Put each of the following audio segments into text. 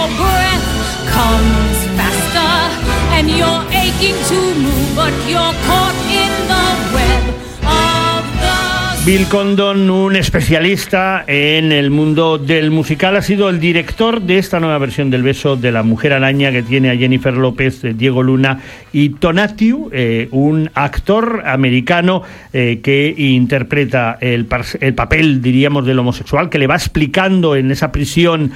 your breath comes faster and you're aching to move, but you're caught in the web of the... Bill Condon, un especialista en el mundo del musical, ha sido el director de esta nueva versión del Beso de la Mujer Araña, que tiene a Jennifer López, Diego Luna y Tonatiuh, un actor americano que interpreta el papel, diríamos, del homosexual, que le va explicando en esa prisión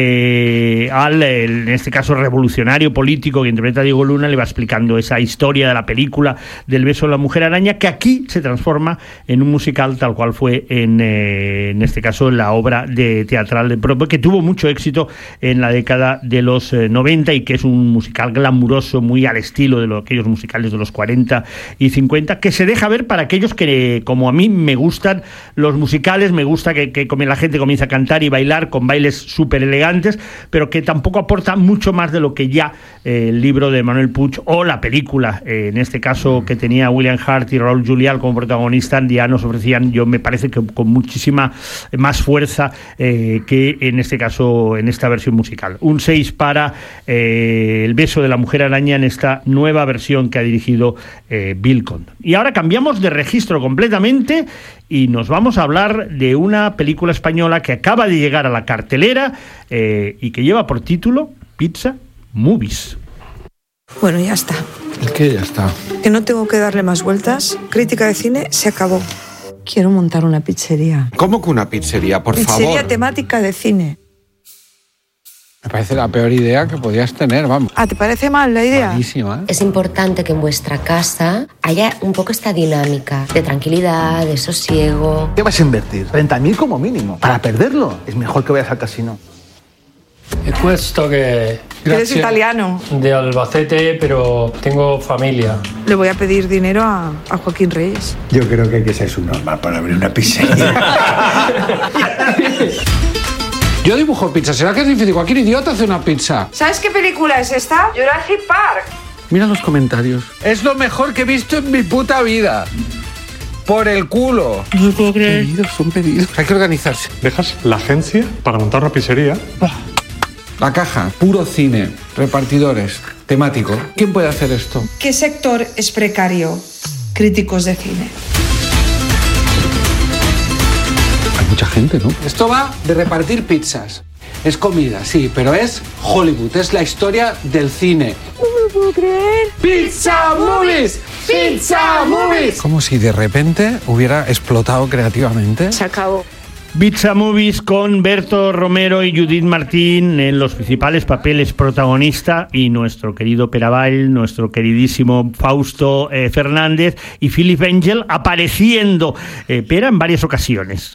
en este caso revolucionario político que interpreta a Diego Luna, le va explicando esa historia de la película del Beso de la Mujer Araña, que aquí se transforma en un musical tal cual fue en este caso en la obra teatral de Broadway, que tuvo mucho éxito en la década de los 90 y que es un musical glamuroso, muy al estilo de aquellos musicales de los 40 y 50, que se deja ver para aquellos que, como a mí, me gustan los musicales, me gusta que la gente comienza a cantar y bailar con bailes súper elegantes, pero que tampoco aporta mucho más de lo que ya el libro de Manuel Puig o la película, en este caso que tenía William Hurt y Raúl Juliá como protagonistas, ya nos ofrecían, me parece que con muchísima más fuerza que en este caso, en esta versión musical. Un 6 para El Beso de la Mujer Araña en esta nueva versión que ha dirigido Bill Condon. Y ahora cambiamos de registro completamente y nos vamos a hablar de una película española que acaba de llegar a la cartelera y que lleva por título Pizza Movies. Bueno, ya está. ¿El qué ya está? Que no tengo que darle más vueltas. Crítica de cine se acabó. Quiero montar una pizzería. ¿Cómo que una pizzería? Por favor. Pizzería temática de cine. Me parece la peor idea que podías tener, vamos. ¿Te parece mal la idea? Malísima, ¿eh? Es importante que en vuestra casa haya un poco esta dinámica de tranquilidad, de sosiego. ¿Qué vas a invertir? 30.000 como mínimo. Para perderlo, es mejor que vayas al casino. È questo che... Eres italiano. De Albacete, pero tengo familia. Le voy a pedir dinero a Joaquín Reyes. Yo creo que hay que ser subnormal para abrir una pizzería. Yo dibujo pizza. ¿Será que es difícil? Cualquier idiota hace una pizza. ¿Sabes qué película es esta? Jurassic Park. Mira los comentarios. Es lo mejor que he visto en mi puta vida. Por el culo. No lo puedo creer. Son pedidos. Hay que organizarse. Dejas la agencia para montar una pizzería. La caja, puro cine, repartidores, temático. ¿Quién puede hacer esto? ¿Qué sector es precario? Críticos de cine. Hay mucha gente, ¿no? Esto va de repartir pizzas. Es comida, sí, pero es Hollywood, es la historia del cine. No me lo puedo creer. ¡Pizza Movies! ¡Pizza Movies! Como si de repente hubiera explotado creativamente. Se acabó. Pizza Movies con Berto Romero y Judith Martín en los principales papeles protagonista, y nuestro querido Peraval, nuestro queridísimo Fausto Fernández y Philip Angel apareciendo Pera en varias ocasiones,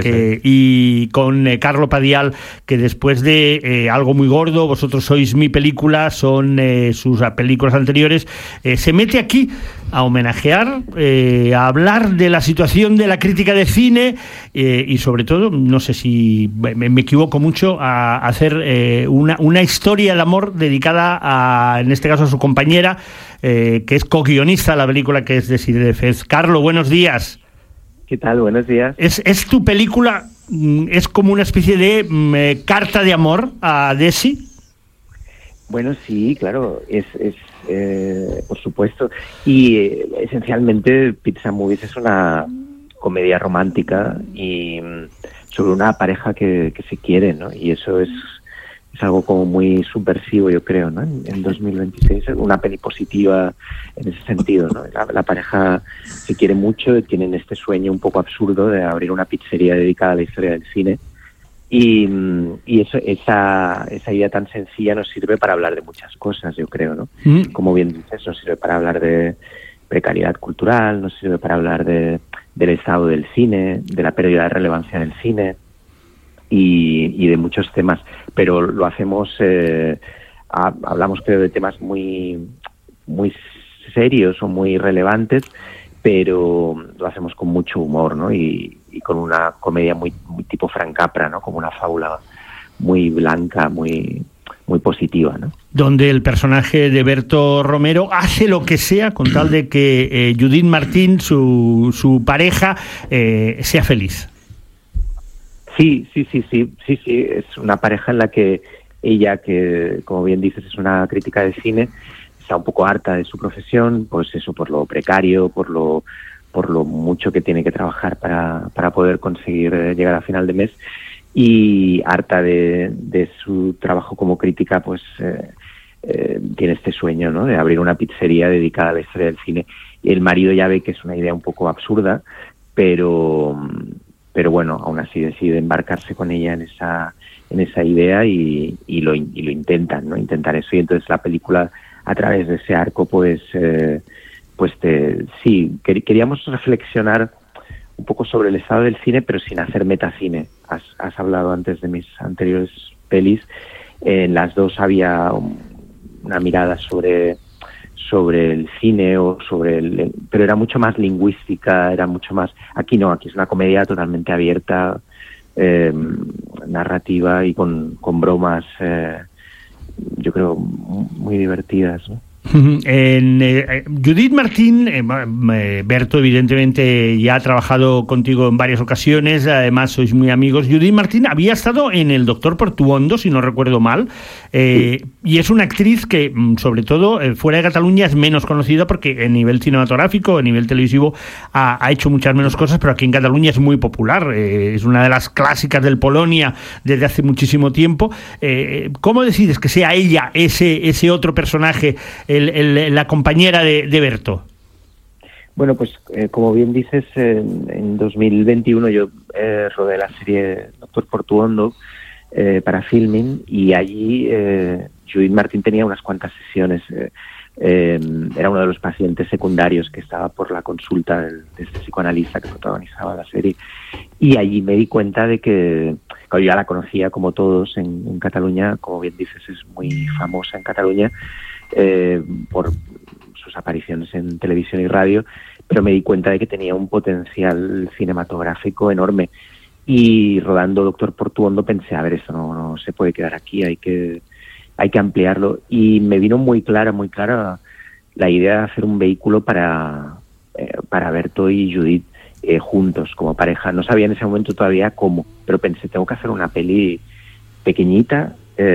y con Carlo Padial, que después de Algo muy gordo, Vosotros sois mi película, son sus películas anteriores, se mete aquí a homenajear, a hablar de la situación de la crítica de cine y sobre todo, no sé si me equivoco mucho, a hacer una historia de amor dedicada en este caso a su compañera, que es co-guionista de la película, que es Desiree de Fez. Carlo, buenos días. ¿Qué tal? Buenos días. ¿Es tu película, es como una especie de carta de amor a Desi? Bueno, sí, claro, es por supuesto. Y esencialmente Pizza Movies es una comedia romántica y sobre una pareja que se quiere, ¿no? Y eso es algo como muy subversivo, yo creo, ¿no? En 2026, una peli positiva en ese sentido, ¿no? La pareja se quiere mucho, tienen este sueño un poco absurdo de abrir una pizzería dedicada a la historia del cine. Y esa idea tan sencilla nos sirve para hablar de muchas cosas, yo creo, ¿no? Como bien dices, nos sirve para hablar de precariedad cultural, nos sirve para hablar del estado del cine, de la pérdida de relevancia del cine y de muchos temas. Pero lo hacemos, hablamos creo de temas muy, muy serios o muy relevantes, pero lo hacemos con mucho humor, ¿no? Y con una comedia muy tipo Frank Capra, ¿no? Como una fábula muy blanca, muy positiva, ¿no? Donde el personaje de Berto Romero hace lo que sea con tal de que Judith Martín, su pareja, sea feliz. Sí, es una pareja en la que ella, que como bien dices es una crítica de cine, está un poco harta de su profesión, pues eso, por lo precario, por lo mucho que tiene que trabajar para poder conseguir llegar a final de mes, y harta de su trabajo como crítica, pues tiene este sueño, ¿no?, de abrir una pizzería dedicada a la historia del cine. Y el marido ya ve que es una idea un poco absurda, pero bueno, aún así decide embarcarse con ella en esa idea y lo intentan, ¿no?, intentar eso. Y entonces la película, a través de ese arco, queríamos reflexionar un poco sobre el estado del cine, pero sin hacer metacine. Has hablado antes de mis anteriores pelis. En las dos había una mirada sobre el cine o pero era mucho más lingüística, era mucho más... Aquí no, aquí es una comedia totalmente abierta, narrativa y con bromas, yo creo, muy divertidas, ¿no? Judith Martín, Berto evidentemente ya ha trabajado contigo en varias ocasiones, además sois muy amigos. Judith Martín había estado en El Doctor Portuondo, si no recuerdo mal, y es una actriz que, sobre todo fuera de Cataluña, es menos conocida porque a nivel cinematográfico, a nivel televisivo ha hecho muchas menos cosas, pero aquí en Cataluña es muy popular, es una de las clásicas del Polonia desde hace muchísimo tiempo. ¿Cómo decides que sea ella ese otro personaje, la compañera de Berto? Bueno, pues como bien dices, en 2021 yo rodé la serie Doctor Portuondo para Filmin, y allí Judith Martín tenía unas cuantas sesiones. Era uno de los pacientes secundarios que estaba por la consulta de este psicoanalista que protagonizaba la serie, y allí me di cuenta de que, claro, yo ya la conocía como todos en Cataluña, como bien dices, es muy famosa en Cataluña por sus apariciones en televisión y radio, pero me di cuenta de que tenía un potencial cinematográfico enorme, y rodando Doctor Portuondo pensé, a ver, esto no se puede quedar aquí, hay que ampliarlo, y me vino muy clara la idea de hacer un vehículo para Berto y Judith juntos como pareja. No sabía en ese momento todavía cómo, pero pensé, tengo que hacer una peli pequeñita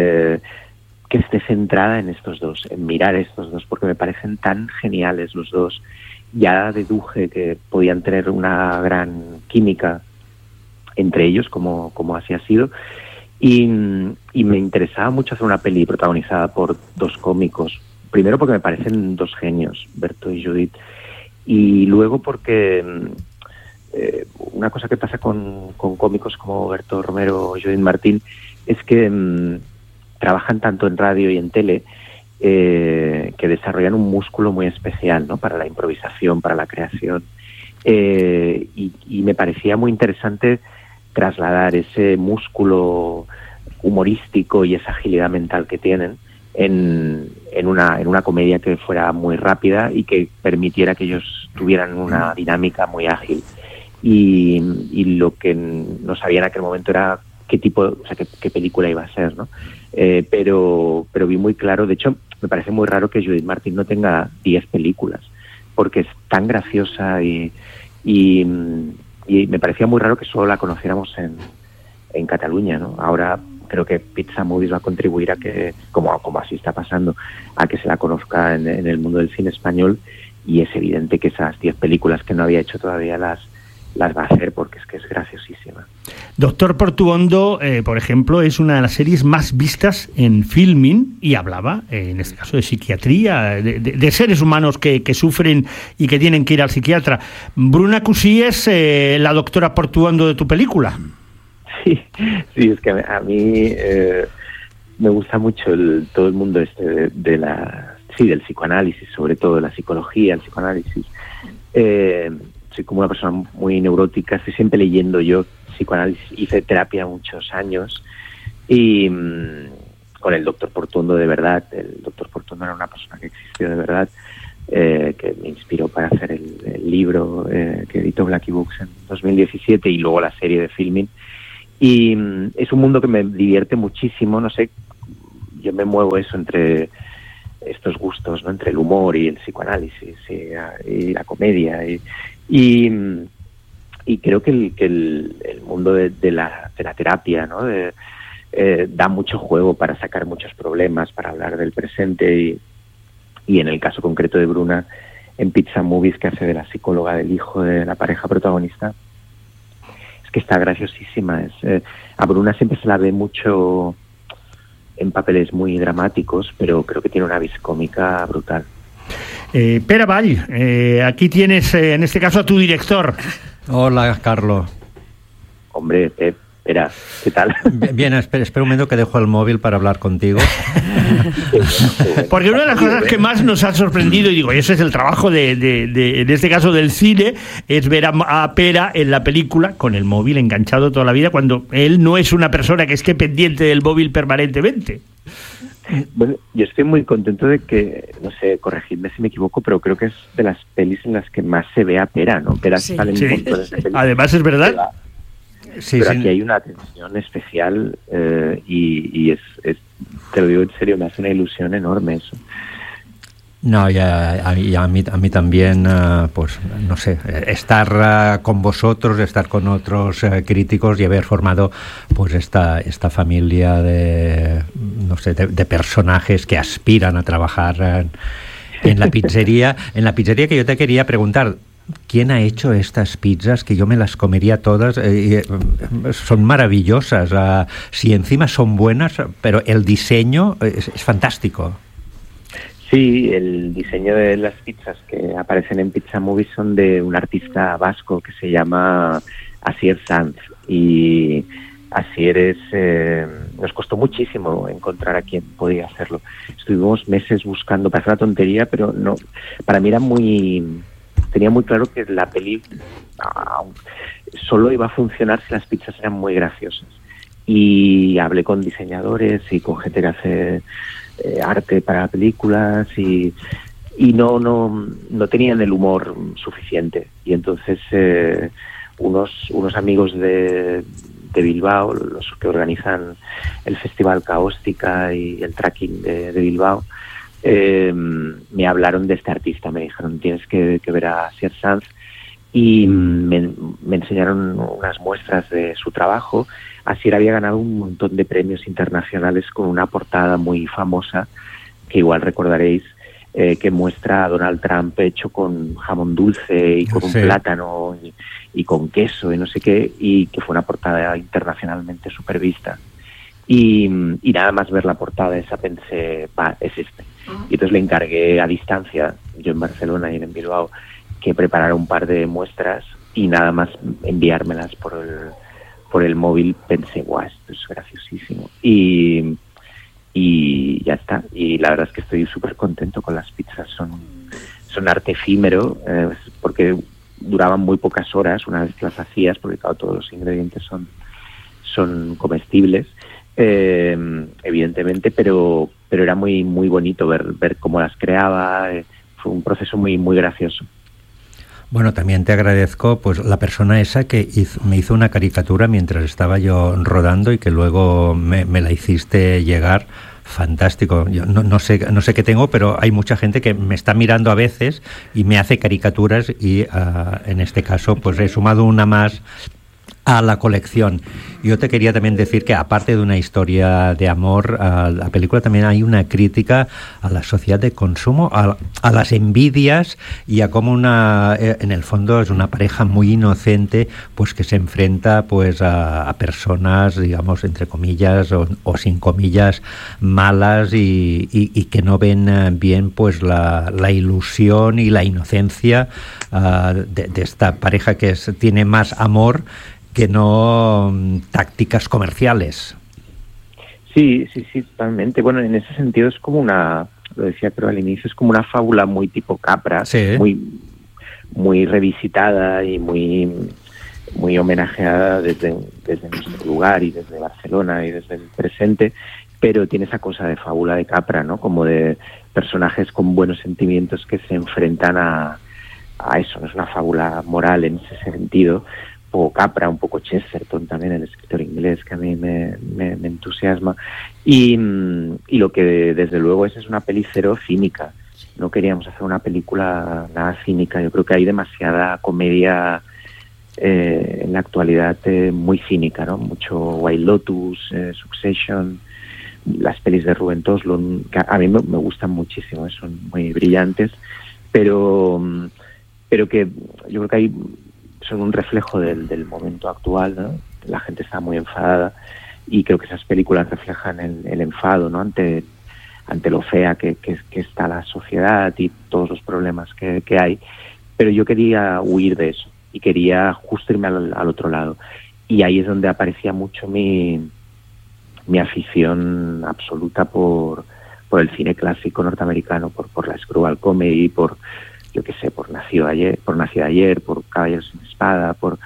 que esté centrada en estos dos, en mirar estos dos, porque me parecen tan geniales los dos. Ya deduje que podían tener una gran química entre ellos, como así ha sido, y me interesaba mucho hacer una peli protagonizada por dos cómicos. Primero porque me parecen dos genios, Berto y Judith, y luego porque una cosa que pasa con cómicos como Berto Romero o Judith Martín es que trabajan tanto en radio y en tele que desarrollan un músculo muy especial, ¿no?, para la improvisación, para la creación, y me parecía muy interesante trasladar ese músculo humorístico y esa agilidad mental que tienen en una comedia que fuera muy rápida y que permitiera que ellos tuvieran una dinámica muy ágil. Y lo que no sabía en aquel momento era qué película iba a ser, ¿no? Pero vi muy claro. De hecho, me parece muy raro que Judith Martín no tenga 10 películas, porque es tan graciosa y me parecía muy raro que solo la conociéramos en Cataluña, ¿no? Ahora creo que Pizza Movies va a contribuir a que, como así está pasando, a que se la conozca en el mundo del cine español, y es evidente que esas 10 películas que no había hecho todavía las va a hacer, porque es que es graciosísima. Doctor Portuondo, por ejemplo, es una de las series más vistas en Filmin, y hablaba, en este caso, de psiquiatría, de seres humanos que sufren y que tienen que ir al psiquiatra. Bruna Cusí es la doctora Portuondo de tu película. Sí, es que a mí me gusta mucho todo el mundo del psicoanálisis, sobre todo la psicología, el psicoanálisis. Soy como una persona muy neurótica, estoy siempre leyendo yo psicoanálisis, hice terapia muchos años, y con el Doctor Portuondo de verdad. El Doctor Portuondo era una persona que existió de verdad, que me inspiró para hacer el libro que editó Blackie Books en 2017, y luego la serie de Filmin. Y es un mundo que me divierte muchísimo, no sé, yo me muevo eso entre estos gustos, ¿no?, entre el humor y el psicoanálisis y la comedia, y creo que el mundo de la terapia, ¿no?, da mucho juego para sacar muchos problemas, para hablar del presente y en el caso concreto de Bruna, en Pizza Movies, que hace de la psicóloga del hijo de la pareja protagonista, es que está graciosísima. A Bruna siempre se la ve mucho en papeles muy dramáticos, pero creo que tiene una vis cómica brutal. Pere Vall, aquí tienes en este caso a tu director. Hola, Carlos. Hombre, espera, ¿qué tal? Bien, espera un momento que dejo el móvil para hablar contigo. Porque una de las cosas que más nos ha sorprendido, y digo, ese es el trabajo en este caso del cine, es ver a Pera en la película con el móvil enganchado toda la vida, cuando él no es una persona que esté pendiente del móvil permanentemente. Bueno, yo estoy muy contento de que, no sé, corregidme si me equivoco, pero creo que es de las pelis en las que más se ve a Pera, ¿no? Pera sale en montones de pelis. Además es verdad. Sí, pero aquí hay una atención especial y es, te lo digo en serio, me hace una ilusión enorme eso. No, y a mí también, pues no sé, estar con vosotros, estar con otros críticos y haber formado pues esta familia de, no sé, de personajes que aspiran a trabajar en la pizzería. En la pizzería, que yo te quería preguntar, ¿quién ha hecho estas pizzas? Que yo me las comería todas, son maravillosas, si encima son buenas, pero el diseño es fantástico. Sí, el diseño de las pizzas que aparecen en Pizza Movies son de un artista vasco que se llama Asier Sanz, y Asier nos costó muchísimo encontrar a quien podía hacerlo. Estuvimos meses buscando, parece una tontería, pero no, para mí tenía muy claro que la peli solo iba a funcionar si las pizzas eran muy graciosas. Y hablé con diseñadores y con gente que hace arte para películas y no tenían el humor suficiente. Y entonces unos amigos de Bilbao, los que organizan el Festival Caóstica y el Tracking de Bilbao, me hablaron de este artista, me dijeron tienes que ver a Asier Sanz, y me enseñaron unas muestras de su trabajo. Asier había ganado un montón de premios internacionales con una portada muy famosa que igual recordaréis, que muestra a Donald Trump hecho con jamón dulce y con un plátano y con queso y no sé qué, y que fue una portada internacionalmente súper vista. Y nada más ver la portada esa pensé, es este. Y entonces le encargué a distancia, yo en Barcelona y él en Bilbao, que preparara un par de muestras, y nada más enviármelas por el móvil pensé, guau, esto es graciosísimo. Y ya está. Y la verdad es que estoy súper contento con las pizzas. Son arte efímero, porque duraban muy pocas horas una vez que las hacías, porque claro, todos los ingredientes son comestibles. Evidentemente, pero era muy muy bonito ver cómo las creaba. Fue un proceso muy muy gracioso. Bueno, también te agradezco pues la persona esa que me hizo una caricatura mientras estaba yo rodando y que luego me la hiciste llegar. Fantástico. Yo no sé qué tengo, pero hay mucha gente que me está mirando a veces y me hace caricaturas, y en este caso pues he sumado una más a la colección. Yo te quería también decir que aparte de una historia de amor, la película también hay una crítica a la sociedad de consumo, a las envidias, y a cómo en el fondo es una pareja muy inocente pues que se enfrenta pues a personas, digamos, entre comillas o sin comillas, malas, y que no ven bien pues la ilusión y la inocencia de esta pareja que tiene más amor que no tácticas comerciales. Sí, totalmente. Bueno, en ese sentido es como lo decía creo al inicio, es como una fábula muy tipo Capra, sí, muy revisitada y muy muy homenajeada desde nuestro lugar y desde Barcelona y desde el presente, pero tiene esa cosa de fábula de Capra, ¿no? Como de personajes con buenos sentimientos que se enfrentan a eso. No es una fábula moral en ese sentido. Un poco Capra, un poco Chesterton también, el escritor inglés, que a mí me entusiasma, y lo que desde luego es una peli cero cínica. No queríamos hacer una película nada cínica. Yo creo que hay demasiada comedia en la actualidad muy cínica, ¿no? Mucho White Lotus, Succession, las pelis de Ruben Östlund, que a mí me gustan muchísimo, son muy brillantes, pero que yo creo que ahí son un reflejo del momento actual, ¿no? La gente está muy enfadada y creo que esas películas reflejan el enfado, ¿no? ante lo fea que está la sociedad y todos los problemas que hay. Pero yo quería huir de eso y quería justo irme al otro lado. Y ahí es donde aparecía mucho mi afición absoluta por el cine clásico norteamericano, por la screwball comedy, por Nacido ayer, por Caballeros sin Espada, por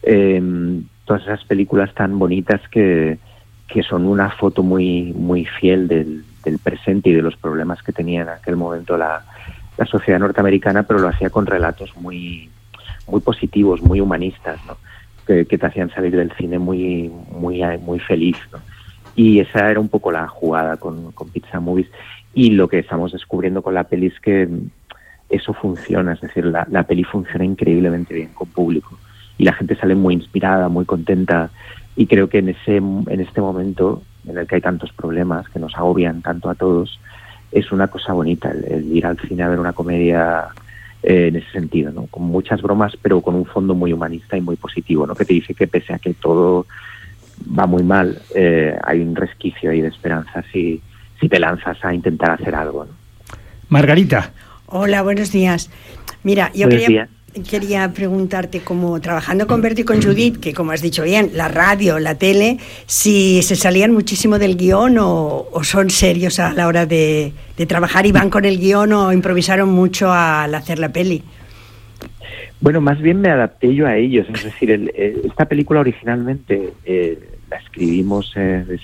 todas esas películas tan bonitas que son una foto muy muy fiel del presente y de los problemas que tenía en aquel momento la sociedad norteamericana, pero lo hacía con relatos muy muy positivos, muy humanistas, ¿no? Que te hacían salir del cine muy muy muy feliz, ¿no? Y esa era un poco la jugada con Pizza Movies, y lo que estamos descubriendo con la peli es que eso funciona, es decir, la peli funciona increíblemente bien con público y la gente sale muy inspirada, muy contenta, y creo que en este momento en el que hay tantos problemas que nos agobian tanto a todos, es una cosa bonita el ir al cine a ver una comedia en ese sentido, ¿no? Con muchas bromas, pero con un fondo muy humanista y muy positivo, ¿no? Que te dice que pese a que todo va muy mal, hay un resquicio ahí de esperanza si te lanzas a intentar hacer algo, ¿no? Margarita. Hola, buenos días. Mira, yo quería preguntarte, como trabajando con Berto y con Judith, que como has dicho bien, la radio, la tele, si se salían muchísimo del guión o son serios a la hora de trabajar y van con el guión o improvisaron mucho al hacer la peli. Bueno, más bien me adapté yo a ellos, es decir, esta película originalmente la escribimos,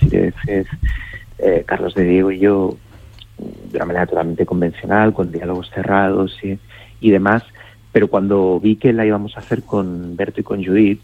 Carlos de Diego y yo, de una manera totalmente convencional, con diálogos cerrados y demás, pero cuando vi que la íbamos a hacer con Berto y con Judith,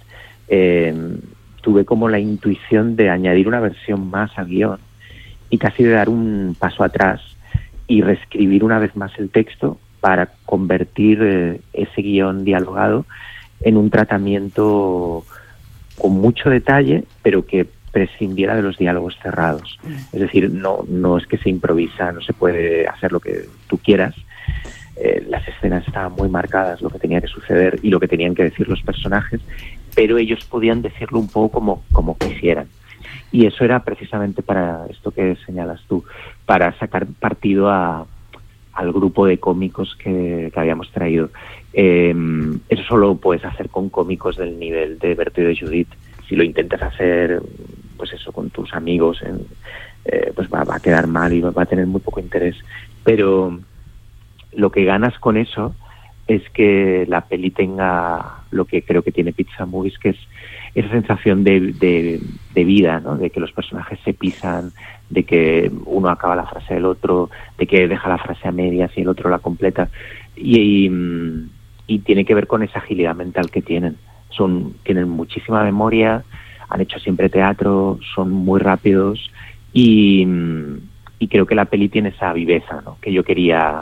tuve como la intuición de añadir una versión más al guión y casi de dar un paso atrás y reescribir una vez más el texto para convertir ese guión dialogado en un tratamiento con mucho detalle, pero que prescindiera de los diálogos cerrados. Es decir, no es que se improvisa, no se puede hacer lo que tú quieras. Las escenas estaban muy marcadas, lo que tenía que suceder y lo que tenían que decir los personajes, pero ellos podían decirlo un poco como quisieran. Y eso era precisamente para esto que señalas tú, para sacar partido al grupo de cómicos que habíamos traído. Eso solo puedes hacer con cómicos del nivel de Berto y de Judith. Si lo intentas hacer, pues eso, con tus amigos, pues va a quedar mal y va a tener muy poco interés. Pero lo que ganas con eso es que la peli tenga lo que creo que tiene Pizza Movies, que es esa sensación de vida, ¿no? De que los personajes se pisan, de que uno acaba la frase del otro, de que deja la frase a medias y el otro la completa, y tiene que ver con esa agilidad mental que tienen. Tienen muchísima memoria, han hecho siempre teatro, son muy rápidos y creo que la peli tiene esa viveza, ¿no? que yo quería.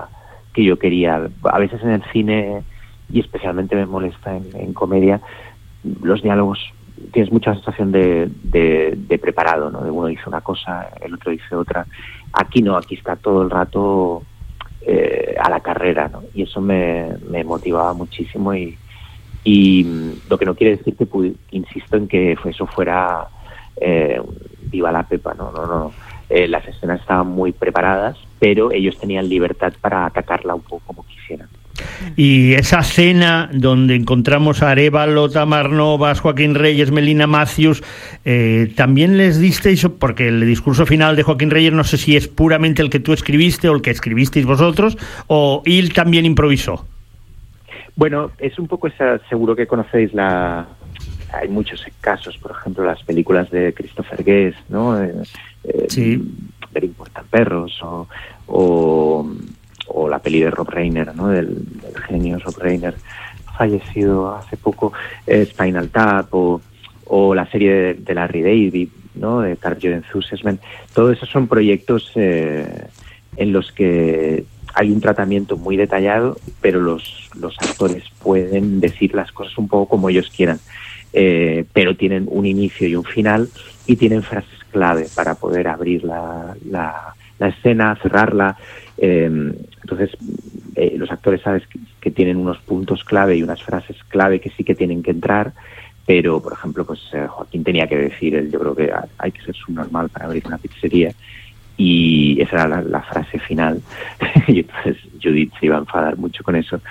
A veces en el cine, y especialmente me molesta en comedia, los diálogos, tienes mucha sensación de preparado, ¿no? De uno dice una cosa, el otro dice otra. Aquí no, aquí está todo el rato a la carrera, ¿no? Y eso me motivaba muchísimo y lo que no quiere decir que insisto en que eso fuera viva la pepa, no. Las escenas estaban muy preparadas, pero ellos tenían libertad para atacarla un poco como quisieran. Y esa cena donde encontramos a Arévalo, Tamar Novas, Joaquín Reyes, Melina Matthews, también les disteis, porque el discurso final de Joaquín Reyes no sé si es puramente el que tú escribiste o el que escribisteis vosotros, o él también improvisó. Bueno, es un poco esa, seguro que conocéis hay muchos casos, por ejemplo, las películas de Christopher Guest, ¿no? Sí. Ver importan perros o la peli de Rob Reiner, ¿no? Del genio Rob Reiner, fallecido hace poco, Spinal Tap o la serie de Larry David, ¿no? De Curb Your Enthusiasm. Todos esos son proyectos en los que hay un tratamiento muy detallado, pero los actores pueden decir las cosas un poco como ellos quieran, pero tienen un inicio y un final y tienen frases clave para poder abrir la escena, cerrarla. Entonces los actores sabes que tienen unos puntos clave y unas frases clave que sí que tienen que entrar, pero por ejemplo pues Joaquín tenía que decir, yo creo que hay que ser subnormal para abrir una pizzería, y esa era la frase final. Y entonces Judith se iba a enfadar mucho con eso,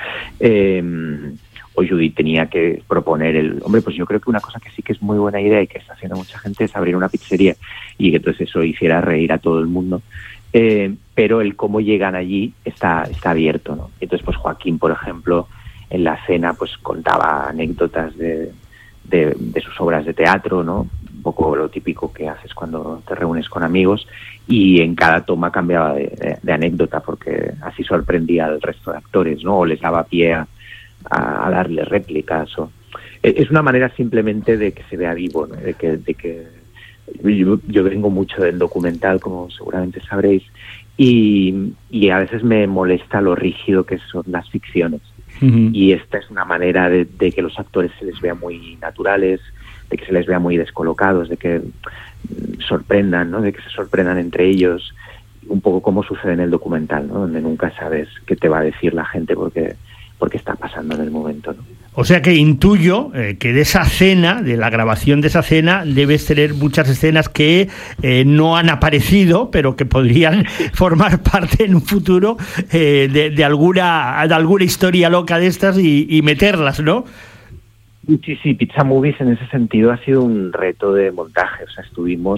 o Judith tenía que proponer pues yo creo que una cosa que sí que es muy buena idea y que está haciendo mucha gente es abrir una pizzería, y que entonces eso hiciera reír a todo el mundo, pero el cómo llegan allí está abierto, ¿no? Entonces pues Joaquín, por ejemplo, en la cena pues contaba anécdotas de sus obras de teatro, ¿no? Un poco lo típico que haces cuando te reúnes con amigos, y en cada toma cambiaba de anécdota, porque así sorprendía al resto de actores, ¿no? O les daba pie a darle réplicas. Es una manera simplemente de que se vea vivo, ¿no? De que yo vengo mucho del documental, como seguramente sabréis, y a veces me molesta lo rígido que son las ficciones. Y esta es una manera de que los actores se les vea muy naturales, de que se les vea muy descolocados, de que sorprendan, ¿no? De que se sorprendan entre ellos, un poco como sucede en el documental, ¿no? Donde nunca sabes qué te va a decir la gente porque está pasando en el momento, ¿no? O sea que intuyo que de esa cena, de la grabación de esa cena, debes tener muchas escenas que no han aparecido, pero que podrían formar parte en un futuro de alguna historia loca de estas y meterlas, ¿no? Sí, Pizza Movies en ese sentido ha sido un reto de montaje. O sea, estuvimos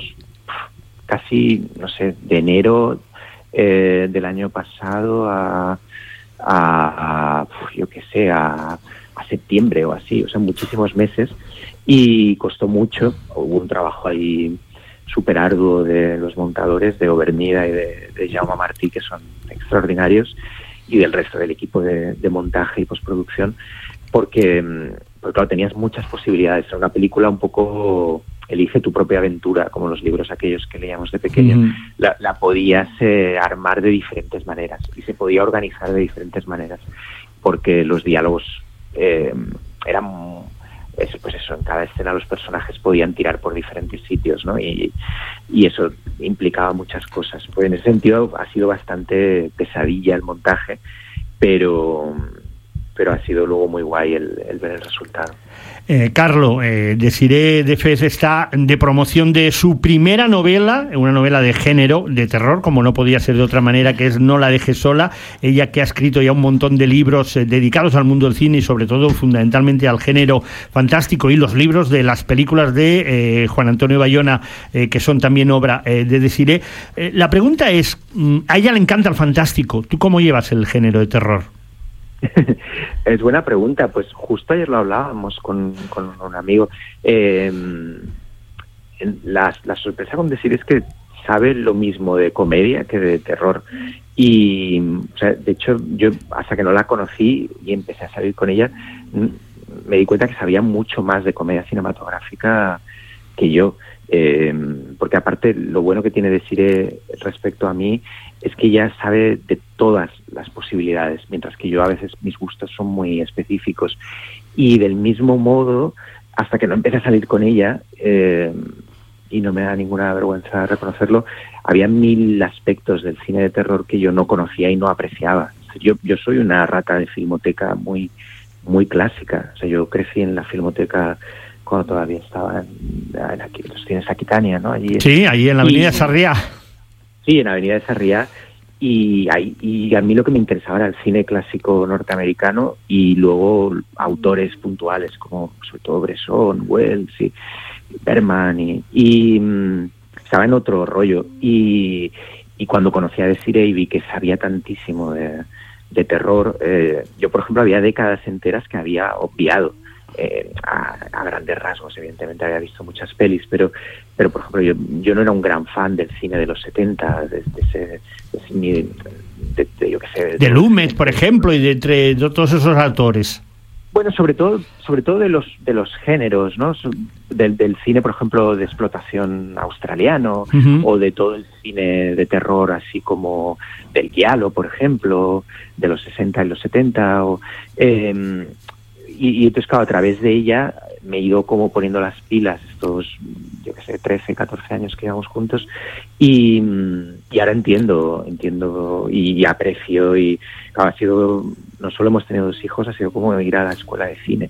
casi, no sé, de enero del año pasado a yo qué sé, a septiembre o así, o sea, muchísimos meses, y costó mucho. Hubo un trabajo ahí súper arduo de los montadores, de Overnida y de Jaume Martí, que son extraordinarios, y del resto del equipo de montaje y postproducción, porque claro, tenías muchas posibilidades. Era una película un poco elige tu propia aventura, como los libros aquellos que leíamos de pequeño. La podías armar de diferentes maneras y se podía organizar de diferentes maneras, porque los diálogos eran pues eso, en cada escena los personajes podían tirar por diferentes sitios, ¿no? Y eso implicaba muchas cosas. Pues en ese sentido ha sido bastante pesadilla el montaje, pero ha sido luego muy guay el ver el resultado. Carlo, Desiree Defez está de promoción de su primera novela, una novela de género, de terror, como no podía ser de otra manera, que es No la dejes sola. Ella, que ha escrito ya un montón de libros dedicados al mundo del cine y sobre todo fundamentalmente al género fantástico, y los libros de las películas de Juan Antonio Bayona, que son también obra de Desiree. La pregunta es, a ella le encanta el fantástico. ¿Tú cómo llevas el género de terror? Es buena pregunta. Pues justo ayer lo hablábamos con un amigo. La sorpresa con Desiree es que sabe lo mismo de comedia que de terror, y o sea, de hecho yo hasta que no la conocí y empecé a salir con ella me di cuenta que sabía mucho más de comedia cinematográfica que yo, porque aparte lo bueno que tiene Desiree respecto a mí es que ella sabe de todas las posibilidades, mientras que yo a veces mis gustos son muy específicos. Y del mismo modo, hasta que no empecé a salir con ella, y no me da ninguna vergüenza reconocerlo, había 1000 aspectos del cine de terror que yo no conocía y no apreciaba. Yo soy una rata de filmoteca muy, muy clásica. O sea, yo crecí en la filmoteca cuando todavía estaba en aquí, los cines Aquitania, ¿no? Allí, sí, ahí en la avenida Sarriá. Sí, en la avenida de Sarriá, y a mí lo que me interesaba era el cine clásico norteamericano y luego autores puntuales como sobre todo Bresson, Wells y Berman, y estaba en otro rollo, y cuando conocí a Desiree y vi que sabía tantísimo de terror, yo por ejemplo había décadas enteras que había obviado. A grandes rasgos, evidentemente había visto muchas pelis, pero por ejemplo yo no era un gran fan del cine de los 70, de yo qué sé, de Lumet, por ejemplo, y de entre todos esos autores. Bueno, sobre todo de los géneros, ¿no? Del cine, por ejemplo, de explotación australiano, o de todo el cine de terror, así como del giallo, por ejemplo, de los 60 y los 70, y entonces, claro, a través de ella me he ido como poniendo las pilas estos, yo qué sé, 13, 14 años que llevamos juntos, y ahora entiendo y aprecio, y claro, ha sido, no solo hemos tenido 2 hijos, ha sido como ir a la escuela de cine.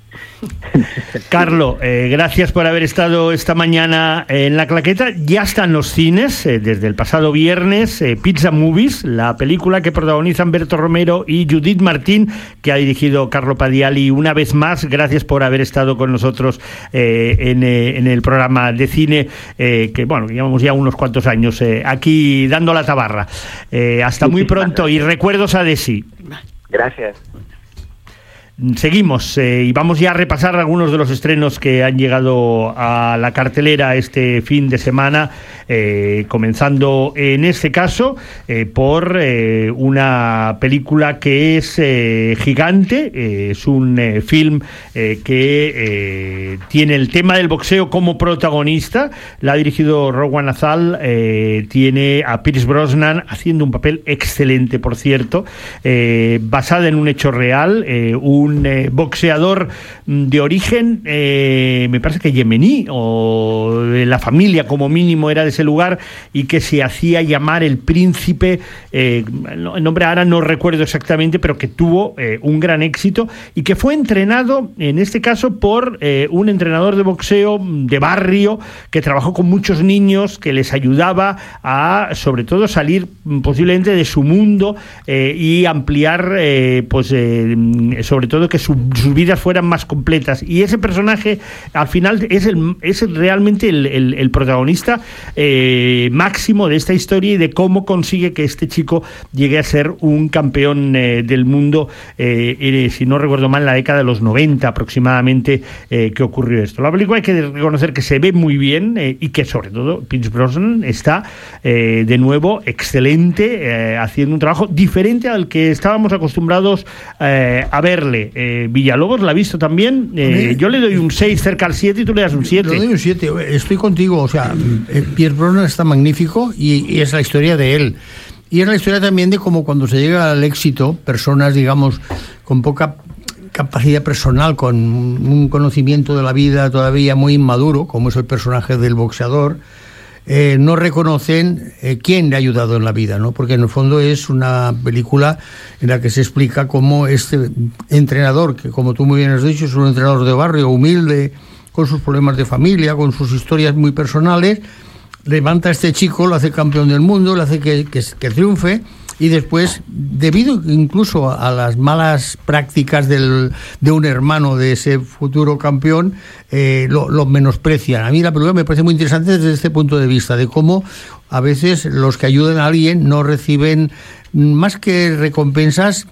Carlo, gracias por haber estado esta mañana en La Claqueta. Ya están los cines, desde el pasado viernes, Pizza Movies, la película que protagonizan Berto Romero y Judith Martín, que ha dirigido Carlo Padiali. Una vez más, gracias por haber estado con nosotros en el programa de cine, que bueno, llevamos ya unos cuantos años aquí dando la tabarra. Hasta muy pronto, y recuerdos a Desi. Gracias. Seguimos y vamos ya a repasar algunos de los estrenos que han llegado a la cartelera este fin de semana, comenzando en este caso por una película que es Gigante. Es un film que tiene el tema del boxeo como protagonista. La ha dirigido Rowan Azal, tiene a Pierce Brosnan haciendo un papel excelente, por cierto, basada en un hecho real, un boxeador de origen, me parece que yemení, o de la familia como mínimo era de ese lugar, y que se hacía llamar el Príncipe, el nombre ahora no recuerdo exactamente, pero que tuvo un gran éxito, y que fue entrenado, en este caso, por un entrenador de boxeo de barrio, que trabajó con muchos niños, que les ayudaba a, sobre todo, salir posiblemente de su mundo, y ampliar, sobre todo que sus vidas fueran más completas. Y ese personaje al final es realmente el protagonista máximo de esta historia, y de cómo consigue que este chico llegue a ser un campeón del mundo, si no recuerdo mal, en la década de los 90 aproximadamente, que ocurrió esto. La película, hay que reconocer que se ve muy bien, y que sobre todo Pierce Brosnan está de nuevo excelente, haciendo un trabajo diferente al que estábamos acostumbrados a verle. Villalobos la ha visto también. Yo le doy un 6 cerca al 7 y tú le das un 7. Le doy un 7, estoy contigo. O sea, Pierce Brosnan está magnífico, y es la historia de él. Y es la historia también de cómo, cuando se llega al éxito, personas, digamos, con poca capacidad personal, con un conocimiento de la vida todavía muy inmaduro, como es el personaje del boxeador, no reconocen quién le ha ayudado en la vida, ¿no? Porque en el fondo es una película en la que se explica cómo este entrenador, que como tú muy bien has dicho, es un entrenador de barrio humilde, con sus problemas de familia, con sus historias muy personales, levanta a este chico, lo hace campeón del mundo, le hace que triunfe, y después, debido incluso a las malas prácticas de un hermano de ese futuro campeón, lo menosprecian. A mí la película me parece muy interesante desde este punto de vista, de cómo a veces los que ayudan a alguien no reciben, más que recompensas,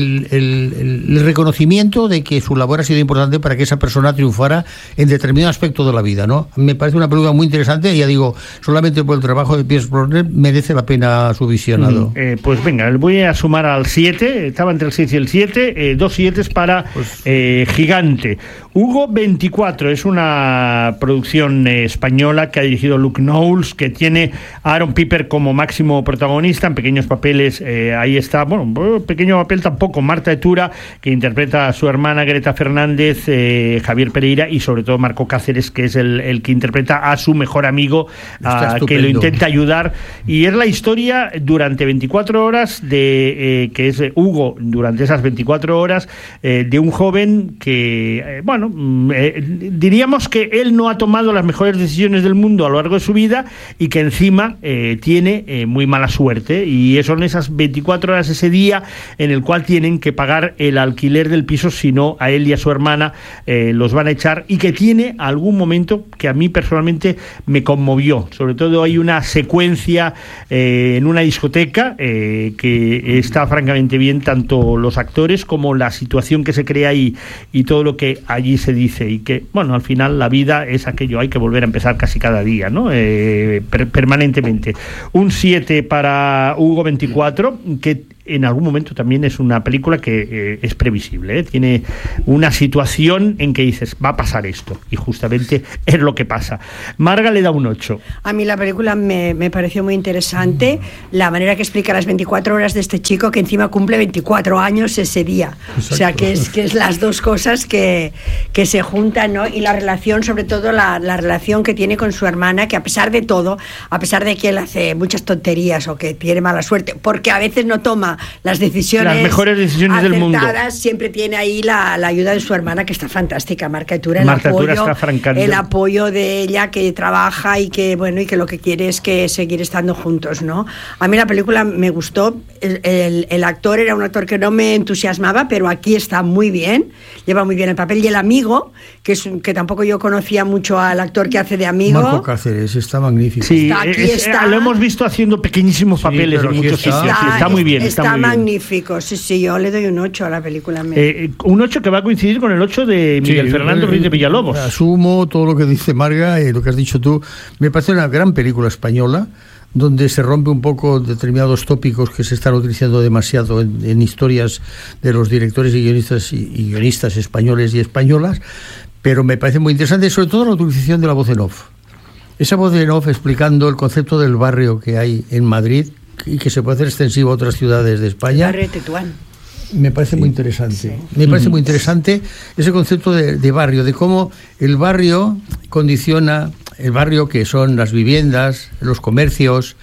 el reconocimiento de que su labor ha sido importante para que esa persona triunfara en determinado aspecto de la vida, ¿no? Me parece una película muy interesante, y ya digo, solamente por el trabajo de Pierce Brosnan merece la pena su visionado. Pues venga, voy a sumar al 7, estaba entre el 6 y el 7, 2 7 para Gigante. Hugo 24 es una producción española que ha dirigido Luke Knowles, que tiene a Aaron Piper como máximo protagonista, en pequeños papeles. Ahí está, bueno, pequeño papel tampoco, Marta Etura, que interpreta a su hermana Greta Fernández, Javier Pereira, y sobre todo Marco Cáceres, que es el que interpreta a su mejor amigo, que lo intenta ayudar. Y es la historia durante 24 horas que es Hugo, durante esas 24 horas, de un joven que, diríamos que él no ha tomado las mejores decisiones del mundo a lo largo de su vida, y que encima tiene muy mala suerte, y son esas 24 horas, ese día en el cual tienen que pagar el alquiler del piso, si no, a él y a su hermana los van a echar, y que tiene algún momento que a mí personalmente me conmovió. Sobre todo hay una secuencia en una discoteca que está francamente bien, tanto los actores como la situación que se crea y todo lo que allí se dice, y que, bueno, al final la vida es aquello, hay que volver a empezar casi cada día, ¿no? Permanentemente. Un 7 para Hugo 24, que en algún momento también es una película que es previsible, ¿eh? Tiene una situación en que dices, va a pasar esto, y justamente es lo que pasa. Marga le da un 8. A mí la película me pareció muy interesante, la manera que explica las 24 horas de este chico, que encima cumple 24 años ese día. Exacto. O sea, que es las dos cosas que se juntan, ¿no? Y la relación, sobre todo la relación que tiene con su hermana, que a pesar de todo, a pesar de que él hace muchas tonterías o que tiene mala suerte, porque a veces no toma las mejores decisiones del mundo, siempre tiene ahí la ayuda de su hermana, que está fantástica, Marta Tura, el apoyo de ella, que trabaja y que bueno, y que lo que quiere es que seguir estando juntos, ¿no? A mí la película me gustó, el actor era un actor que no me entusiasmaba, pero aquí está muy bien, lleva muy bien el papel, y el amigo, que tampoco yo conocía mucho al actor que hace de amigo, Marco Cáceres, está magnífico. Sí, lo hemos visto haciendo pequeñísimos papeles en muchos sitios, está muy bien. Está magnífico, sí, yo le doy un 8 a la película. Un 8 que va a coincidir con el 8 de Miguel Fernando Ruiz de Villalobos. Asumo todo lo que dice Marga y lo que has dicho tú. Me parece una gran película española, donde se rompe un poco determinados tópicos que se están utilizando demasiado en historias de los directores y guionistas españoles y españolas, pero me parece muy interesante, sobre todo la utilización de la voz en off. Esa voz en off explicando el concepto del barrio que hay en Madrid y que se puede hacer extensivo a otras ciudades de España. El barrio de Tetuán. Me parece muy interesante. Sí. Me parece muy interesante ese concepto de barrio, de cómo el barrio condiciona el barrio, que son las viviendas, los comercios,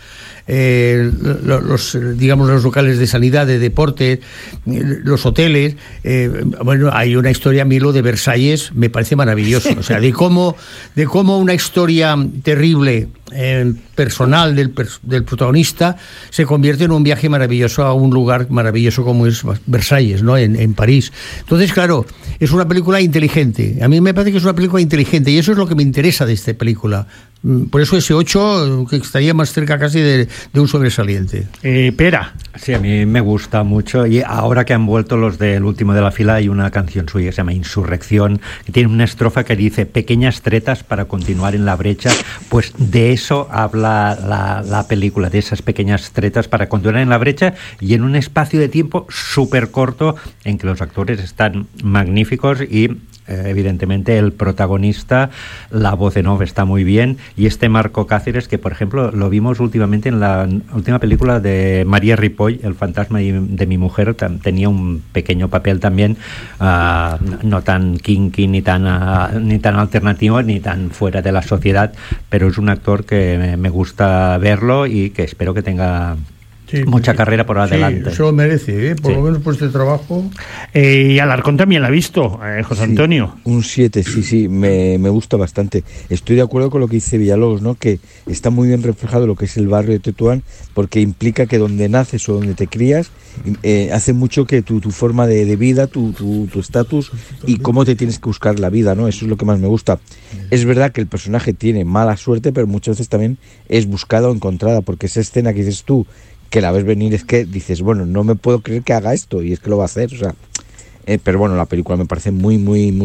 los locales de sanidad, de deporte, los hoteles. Bueno, hay una historia, a mí lo de Versalles me parece maravilloso, o sea, de cómo una historia terrible personal del protagonista se convierte en un viaje maravilloso a un lugar maravilloso como es Versalles, ¿no? En París. Entonces, claro, es una película inteligente. A mí me parece que es una película inteligente, y eso es lo que me interesa de esta película. Por eso ese 8, que estaría más cerca casi de un sobresaliente. Pera. Sí, a mí me gusta mucho, y ahora que han vuelto los del último de la fila, hay una canción suya que se llama Insurrección, que tiene una estrofa que dice: pequeñas tretas para continuar en la brecha. Pues de eso habla la película, de esas pequeñas tretas para continuar en la brecha, y en un espacio de tiempo súper corto, en que los actores están magníficos y evidentemente el protagonista, la voz en off está muy bien, y este Marco Cáceres, que por ejemplo lo vimos últimamente en la última película de María Ripoll, El fantasma de mi mujer, tenía un pequeño papel también, no tan kinky ni tan alternativo ni tan fuera de la sociedad, pero es un actor que me gusta verlo y que espero que tenga mucha carrera por adelante. Sí, eso lo merece, por lo menos por este trabajo. Y Alarcón también la ha visto, José Antonio. Un 7, sí, me gusta bastante. Estoy de acuerdo con lo que dice Villalobos, ¿no? Que está muy bien reflejado lo que es el barrio de Tetuán, porque implica que donde naces o donde te crías, hace mucho que tu forma de vida, tu estatus y cómo te tienes que buscar la vida, ¿no? Eso es lo que más me gusta. Es verdad que el personaje tiene mala suerte, pero muchas veces también es buscada o encontrada, porque esa escena que dices tú, que la ves venir, es que dices, bueno, no me puedo creer que haga esto, y es que lo va a hacer, o sea, pero bueno, la película me parece muy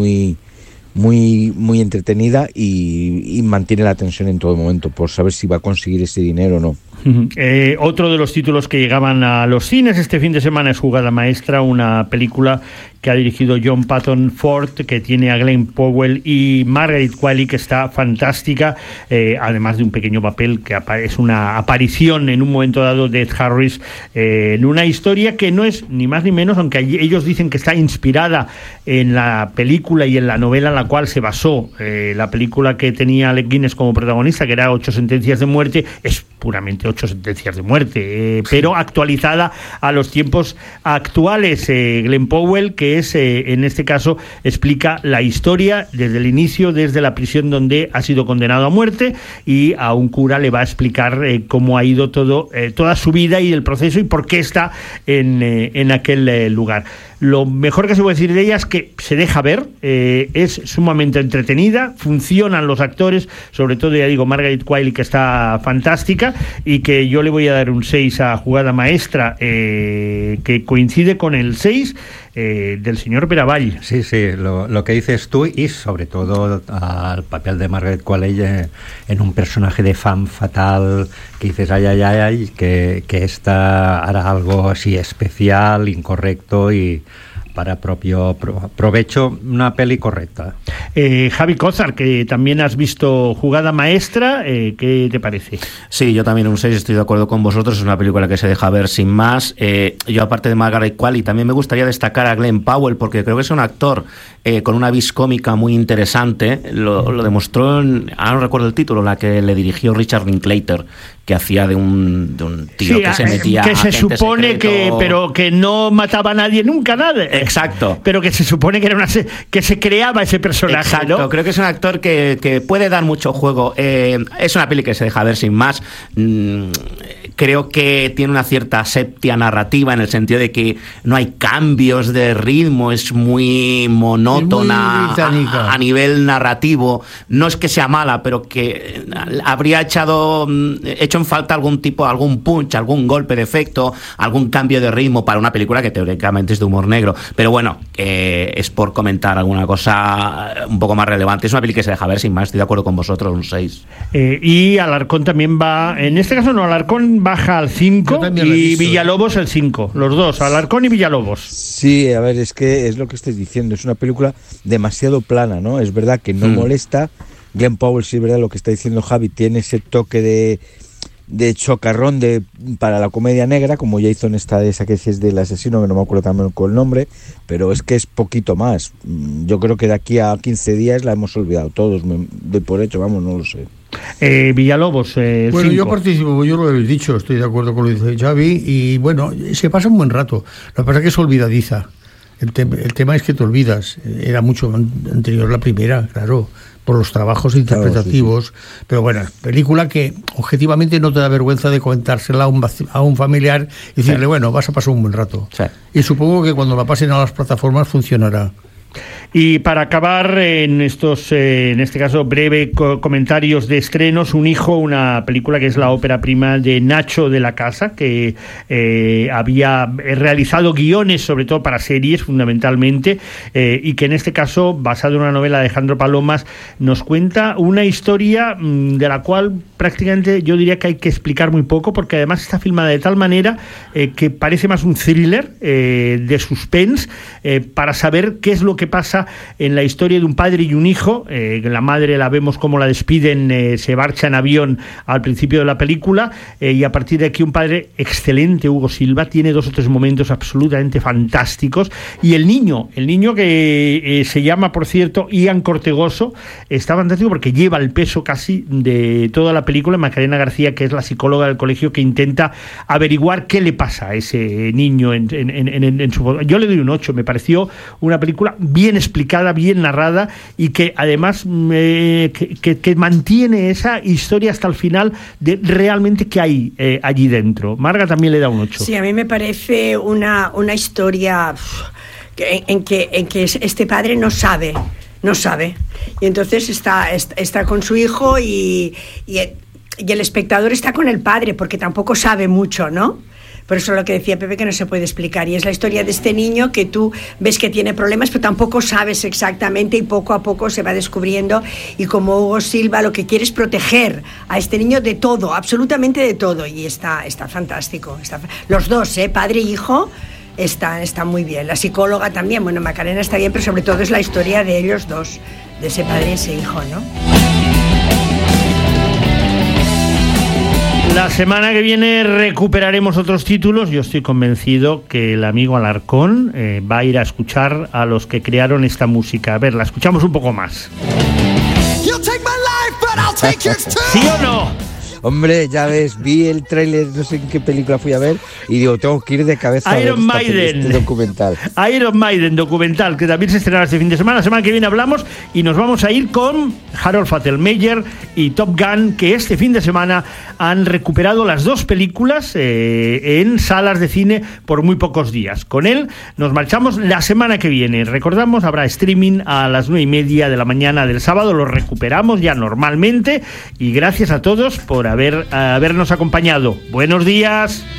entretenida y mantiene la tensión en todo momento por saber si va a conseguir ese dinero o no. Otro de los títulos que llegaban a los cines este fin de semana es Jugada Maestra, una película que ha dirigido John Patton Ford, que tiene a Glenn Powell y Margaret Qualley, que está fantástica, además de un pequeño papel que es una aparición en un momento dado de Ed Harris, en una historia que no es ni más ni menos, aunque ellos dicen que está inspirada en la película y en la novela en la cual se basó la película que tenía Alec Guinness como protagonista, que era 8 sentencias de muerte. Es puramente 8 sentencias de muerte, pero actualizada a los tiempos actuales. Glenn Powell, que es, en este caso, explica la historia desde el inicio, desde la prisión donde ha sido condenado a muerte, y a un cura le va a explicar cómo ha ido toda su vida y el proceso y por qué está en aquel lugar. Lo mejor que se puede decir de ella es que se deja ver, es sumamente entretenida, funcionan los actores, sobre todo, ya digo, Margaret Qualley, que está fantástica, y que yo le voy a dar un 6 a Jugada Maestra, que coincide con el 6 del señor Veravall. Sí, lo que dices tú, y sobre todo al papel de Margaret Qualley en un personaje de femme fatal, que dices ay, que esta hará algo así especial, incorrecto y para propio provecho, una peli correcta. Javi Cózar, que también has visto Jugada Maestra, ¿qué te parece? Sí, yo también un 6, estoy de acuerdo con vosotros, es una película que se deja ver sin más. Yo, aparte de Margaret Qualley, también me gustaría destacar a Glenn Powell, porque creo que es un actor con una vis cómica muy interesante. Lo demostró ahora no recuerdo el título, la que le dirigió Richard Linklater, que hacía de un tío que se metía que se supone secreto, pero que no mataba a nadie nunca, nada. Exacto. Pero que se supone que era que se creaba ese personaje. Exacto, ¿no? Creo que es un actor que puede dar mucho juego. Es una peli que se deja ver sin más. Creo que tiene una cierta asepsia narrativa, en el sentido de que no hay cambios de ritmo, es muy monótona a nivel narrativo. No es que sea mala, pero que habría hecho en falta algún punch, algún golpe de efecto, algún cambio de ritmo para una película que teóricamente es de humor negro. Pero bueno, es por comentar alguna cosa un poco más relevante. Es una película que se deja ver sin más, estoy de acuerdo con vosotros, un 6. Y Alarcón también va, en este caso no, Alarcón baja al 5 y Villalobos el 5, los dos, Alarcón y Villalobos. Sí, a ver, es que es lo que estáis diciendo, es una película demasiado plana, ¿no? Es verdad que no molesta. Glenn Powell, sí, es verdad lo que está diciendo Javi, tiene ese toque de chocarrón para la comedia negra, como ya hizo en esa que es del asesino, que no me acuerdo también con el nombre, pero es que es poquito más. Yo creo que de aquí a 15 días la hemos olvidado todos, doy por hecho, vamos, no lo sé. Villalobos, bueno, 5. Yo participo, yo lo he dicho, estoy de acuerdo con lo que dice Xavi, y bueno, se pasa un buen rato. Lo que pasa es que es olvidadiza. El tema es que te olvidas. Era mucho anterior la primera, claro, por los trabajos interpretativos. Claro, sí. Pero bueno, película que objetivamente no te da vergüenza de comentársela a un familiar y decirle, bueno, vas a pasar un buen rato. Sí. Y supongo que cuando la pasen a las plataformas funcionará. Y para acabar en este caso breve comentarios de estrenos, Un hijo, una película que es la ópera prima de Nacho de la Casa, que había realizado guiones sobre todo para series fundamentalmente, y que en este caso, basado en una novela de Alejandro Palomas, nos cuenta una historia de la cual prácticamente yo diría que hay que explicar muy poco, porque además está filmada de tal manera que parece más un thriller de suspense, para saber qué es lo que pasa en la historia de un padre y un hijo. La madre la vemos como la despiden, se marcha en avión al principio de la película, y a partir de aquí un padre excelente, Hugo Silva, tiene 2 o 3 momentos absolutamente fantásticos, y el niño que se llama, por cierto, Ian Cortegoso, está fantástico porque lleva el peso casi de toda la película. Macarena García, que es la psicóloga del colegio, que intenta averiguar qué le pasa a ese niño en su... Yo le doy un 8, me pareció una película bien explicada, bien narrada, y que además que mantiene esa historia hasta el final de realmente qué hay allí dentro. Marga también le da un 8. Sí, a mí me parece una historia en que este padre no sabe, y entonces está con su hijo y el espectador está con el padre porque tampoco sabe mucho, ¿no? Por eso lo que decía Pepe, que no se puede explicar. Y es la historia de este niño que tú ves que tiene problemas, pero tampoco sabes exactamente, y poco a poco se va descubriendo. Y como Hugo Silva lo que quiere es proteger a este niño de todo, absolutamente de todo. Y está fantástico. Los dos, padre e hijo, están muy bien. La psicóloga también, bueno, Macarena está bien, pero sobre todo es la historia de ellos dos, de ese padre y ese hijo, ¿no? La semana que viene recuperaremos otros títulos. Yo estoy convencido que el amigo Alarcón va a ir a escuchar a los que crearon esta música. A ver, la escuchamos un poco más. ¿Sí o no? Hombre, ya ves, vi el tráiler, no sé en qué película fui a ver, y digo, tengo que ir de cabeza Iron a ver este documental. Iron Maiden, documental, que también se estrenará este fin de semana. La semana que viene hablamos, y nos vamos a ir con Harold Faltermeyer y Top Gun, que este fin de semana han recuperado las 2 películas en salas de cine por muy pocos días. Con él nos marchamos la semana que viene. Recordamos, habrá streaming a las 9:30 de la mañana del sábado, lo recuperamos ya normalmente, y gracias a todos por habernos acompañado. Buenos días.